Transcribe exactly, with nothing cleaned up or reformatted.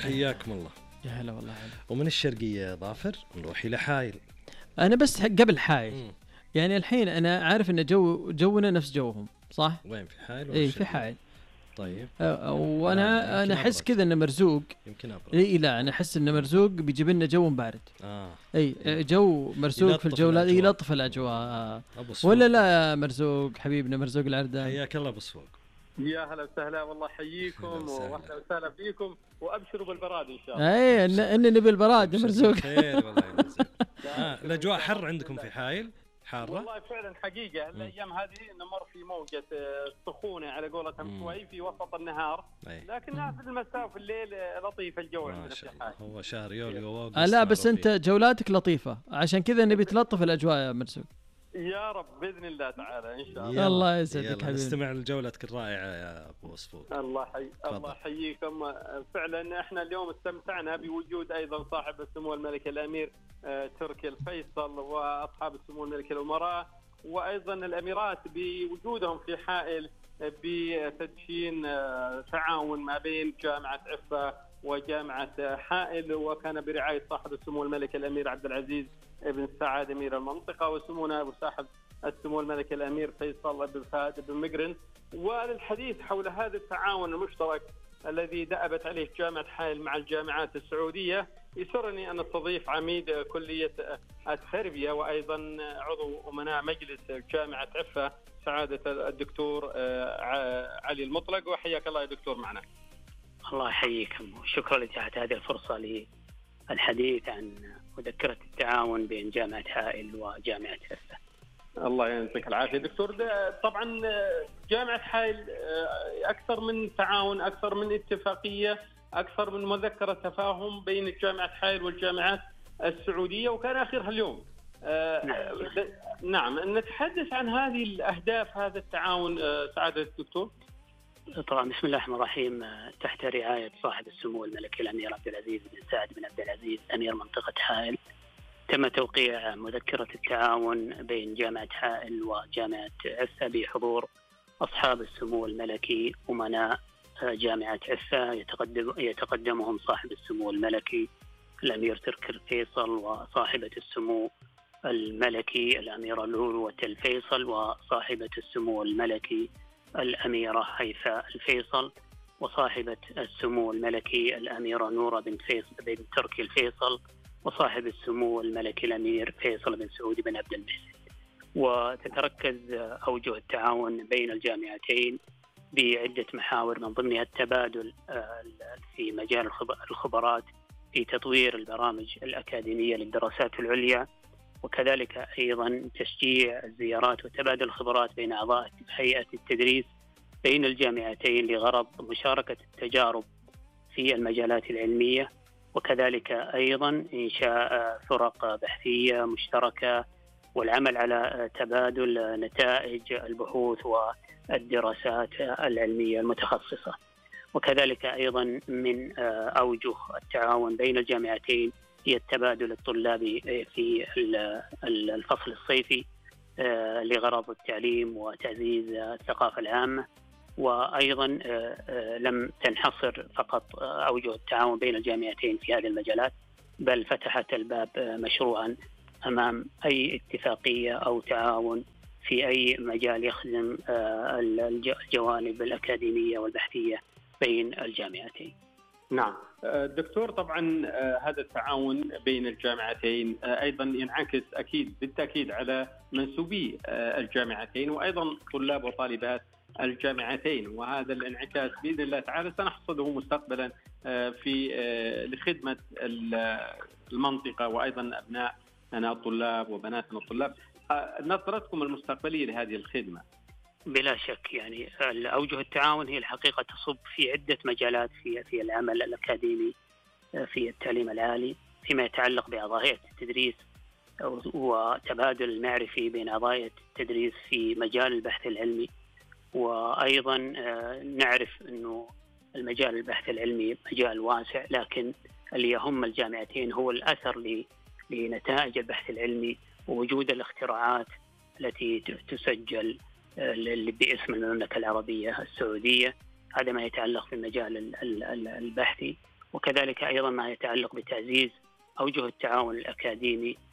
حياكم الله. يا هلا والله هلا. ومن الشرقية يا ظافر نروح إلى حايل. أنا بس قبل حايل م. يعني الحين أنا عارف إن جو جونا نفس جوهم صح؟ وين في حايل؟ إيه في حايل. طيب. وأنا أنا أحس كذا إن مرزوق. يمكن أبرد. إيه لا أنا أحس إن مرزوق بيجيب لنا جو بارد. آه. إيه جو مرزوق في الجولات يلطف الأجواء. ولا لا مرزوق حبيبنا مرزوق العردان. حياك الله بصفوق. يا هلا وسهلا والله حييكم واهلا وسهلا فيكم وابشروا بالبراد ان شاء الله. اي ان نبي البراد مرزوق. خير والله يمزق. آه الاجواء حر عندكم في حايل؟ حاره؟ والله فعلا حقيقه الايام هذه نمر في موجه سخونه على قولتهم شوي في وسط النهار، لكنها في المساء وفي الليل لطيف الجو عندنا في حايل. هو شهر يوليو وأغسطس. آه لا بس انت جولاتك لطيفه عشان كذا نبي تلطف الاجواء يا مرزوق. يا رب باذن الله تعالى ان شاء الله. الله يسعدك حبيبي. نستمع لجولتك الرائعه يا ابو وصفوق. الله حي الله يحييكم. فعلا احنا اليوم استمتعنا بوجود ايضا صاحب السمو الملكي الامير تركي الفيصل واصحاب السمو الملكي الامراء وايضا الاميرات بوجودهم في حائل بتدشين تعاون ما بين جامعه عفة وجامعه حائل، وكان برعايه صاحب السمو الملكي الامير عبد العزيز ابن سعد امير المنطقه وسمونا ابو صاحب السمو الملكي الامير فيصل بن فهد بن مقرن، وللحديث حول هذا التعاون المشترك الذي دأبت عليه جامعه حائل مع الجامعات السعوديه. يسرني ان استضيف عميد كليه التربيه وايضا عضو امناء مجلس جامعه عفة سعاده الدكتور علي المطلق. وحياك الله يا دكتور معنا. الله يحييكم وشكرا لإتاحة هذه الفرصه للحديث عن مذكرة التعاون بين جامعة حائل وجامعة عفة. الله يعطيك العافية دكتور. طبعا جامعة حائل أكثر من تعاون، أكثر من اتفاقية، أكثر من مذكرة تفاهم بين جامعة حائل والجامعات السعودية وكان آخرها اليوم. نعم. نعم نتحدث عن هذه الأهداف هذا التعاون سعادة الدكتور. طبعا بسم الله الرحمن الرحيم. تحت رعاية صاحب السمو الملكي الأمير عبد العزيز بن سعد بن عبد العزيز أمير منطقة حائل تم توقيع مذكرة التعاون بين جامعة حائل وجامعة عفة بحضور أصحاب السمو الملكي أمناء جامعة عفة يتقدم يتقدمهم صاحب السمو الملكي الأمير تركي الفيصل وصاحبة السمو الملكي الأميرة لولو الفيصل وصاحبة السمو الملكي الأميرة هيفاء الفيصل وصاحبة السمو الملكي الأميرة نورة بن فيصل بن تركي الفيصل وصاحب السمو الملكي الأمير فيصل بن سعود بن عبد المجيد. وتتركز أوجه التعاون بين الجامعتين بعدة محاور من ضمنها التبادل في مجال الخبرات في تطوير البرامج الأكاديمية للدراسات العليا، وكذلك أيضا تشجيع الزيارات وتبادل الخبرات بين أعضاء هيئة التدريس بين الجامعتين لغرض مشاركة التجارب في المجالات العلمية، وكذلك أيضا إنشاء فرق بحثية مشتركة والعمل على تبادل نتائج البحوث والدراسات العلمية المتخصصة. وكذلك أيضا من أوجه التعاون بين الجامعتين هي التبادل الطلابي في الفصل الصيفي لغرض التعليم وتعزيز الثقافة العامة. وأيضا لم تنحصر فقط أوجه التعاون بين الجامعتين في هذه المجالات، بل فتحت الباب مشروعا أمام أي اتفاقية أو تعاون في أي مجال يخدم الجوانب الأكاديمية والبحثية بين الجامعتين. نعم دكتور، طبعا هذا التعاون بين الجامعتين أيضا ينعكس أكيد بالتأكيد على منسوبي الجامعتين وأيضا طلاب وطالبات الجامعتين، وهذا الانعكاس بإذن الله تعالى سنحصده مستقبلا في لخدمة المنطقة وأيضا أبناء أنا الطلاب وبناتنا الطلاب. نظرتكم المستقبلية لهذه الخدمة؟ بلا شك يعني أوجه التعاون هي الحقيقة تصب في عدة مجالات في في العمل الأكاديمي في التعليم العالي، فيما يتعلق بأعضاء التدريس وتبادل المعرفي بين أعضاء التدريس في مجال البحث العلمي. وأيضا نعرف أنه المجال البحث العلمي مجال واسع، لكن اللي يهم الجامعتين هو الأثر لنتائج البحث العلمي ووجود الاختراعات التي تسجل باسم المملكة العربية السعودية. هذا ما يتعلق في المجال البحثي. وكذلك أيضا ما يتعلق بتعزيز أوجه التعاون الأكاديمي